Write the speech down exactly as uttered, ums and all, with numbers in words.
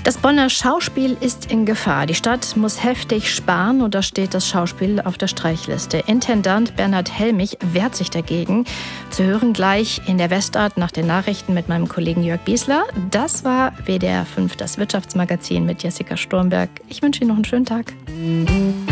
Das Bonner Schauspiel ist in Gefahr. Die Stadt muss heftig sparen und da steht das Schauspiel auf der Streichliste. Intendant Bernhard Helmich wehrt sich dagegen. Zu hören gleich in der Westart nach den Nachrichten mit meinem Kollegen Jörg Biesler. Das war W D R fünf, das Wirtschaftsmagazin mit Jessica Sturmberg. Ich wünsche Ihnen noch einen schönen Tag.